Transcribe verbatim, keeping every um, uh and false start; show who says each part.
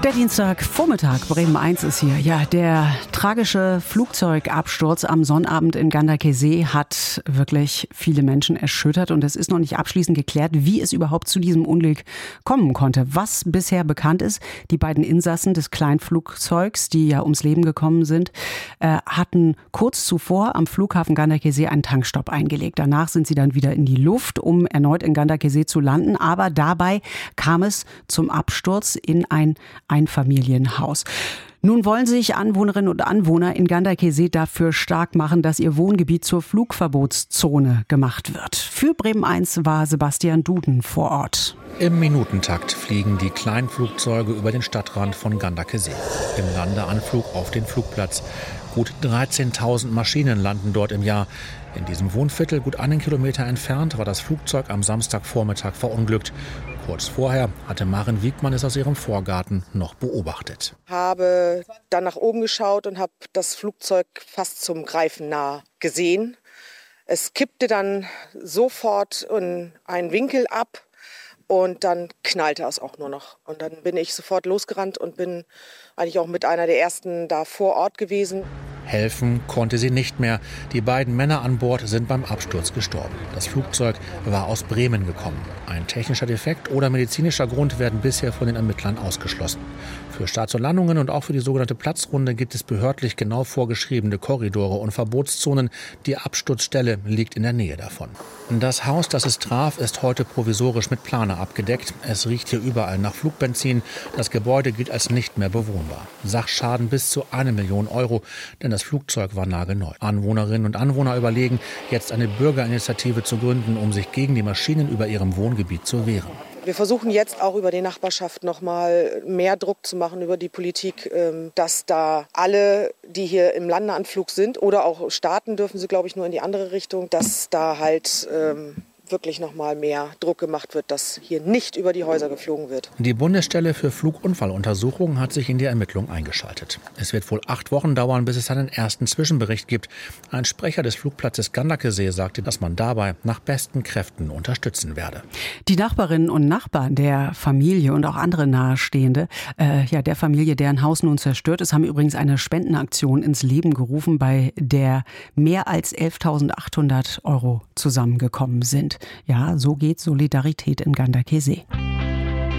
Speaker 1: Der Dienstagvormittag, Bremen eins ist hier. Ja, der tragische Flugzeugabsturz am Sonnabend in Ganderkesee hat wirklich viele Menschen erschüttert. Und es ist noch nicht abschließend geklärt, wie es überhaupt zu diesem Unglück kommen konnte. Was bisher bekannt ist, die beiden Insassen des Kleinflugzeugs, die ja ums Leben gekommen sind, äh, hatten kurz zuvor am Flughafen Ganderkesee einen Tankstopp eingelegt. Danach sind sie dann wieder in die Luft, um erneut in Ganderkesee zu landen. Aber dabei kam es zum Absturz in ein Einfamilienhaus. Nun wollen sich Anwohnerinnen und Anwohner in Ganderkesee dafür stark machen, dass ihr Wohngebiet zur Flugverbotszone gemacht wird. Für Bremen eins war Sebastian Duden vor Ort.
Speaker 2: Im Minutentakt fliegen die Kleinflugzeuge über den Stadtrand von Ganderkesee. Im Landeanflug auf den Flugplatz. Gut dreizehntausend Maschinen landen dort im Jahr. In diesem Wohnviertel, gut einen Kilometer entfernt, war das Flugzeug am Samstagvormittag verunglückt. Kurz vorher hatte Maren Wiegmann es aus ihrem Vorgarten noch beobachtet.
Speaker 3: Habe dann nach oben geschaut und habe das Flugzeug fast zum Greifen nah gesehen. Es kippte dann sofort in einen Winkel ab und dann knallte es auch nur noch. Und dann bin ich sofort losgerannt und bin eigentlich auch mit einer der ersten da vor Ort gewesen.
Speaker 2: Helfen konnte sie nicht mehr. Die beiden Männer an Bord sind beim Absturz gestorben. Das Flugzeug war aus Bremen gekommen. Ein technischer Defekt oder medizinischer Grund werden bisher von den Ermittlern ausgeschlossen. Für Starts und Landungen und auch für die sogenannte Platzrunde gibt es behördlich genau vorgeschriebene Korridore und Verbotszonen. Die Absturzstelle liegt in der Nähe davon. Das Haus, das es traf, ist heute provisorisch mit Plane abgedeckt. Es riecht hier überall nach Flugbenzin. Das Gebäude gilt als nicht mehr bewohnbar. Sachschaden bis zu eine Million Euro, denn das Flugzeug war nagelneu. Anwohnerinnen und Anwohner überlegen, jetzt eine Bürgerinitiative zu gründen, um sich gegen die Maschinen über ihrem Wohngebiet zu wehren.
Speaker 3: Wir versuchen jetzt auch über die Nachbarschaft noch mal mehr Druck zu machen über die Politik, dass da alle, die hier im Landeanflug sind oder auch starten, dürfen sie, glaube ich, nur in die andere Richtung, dass da halt ähm, wirklich noch mal mehr Druck gemacht wird, dass hier nicht über die Häuser geflogen wird.
Speaker 2: Die Bundesstelle für Flugunfalluntersuchungen hat sich in die Ermittlung eingeschaltet. Es wird wohl acht Wochen dauern, bis es einen ersten Zwischenbericht gibt. Ein Sprecher des Flugplatzes Ganderkesee sagte, dass man dabei nach besten Kräften unterstützen werde.
Speaker 1: Die Nachbarinnen und Nachbarn der Familie und auch andere Nahestehende, äh, ja, der Familie, deren Haus nun zerstört ist, haben übrigens eine Spendenaktion ins Leben gerufen, bei der mehr als elftausendachthundert Euro zusammengekommen sind. Ja, so geht Solidarität in Ganderkesee.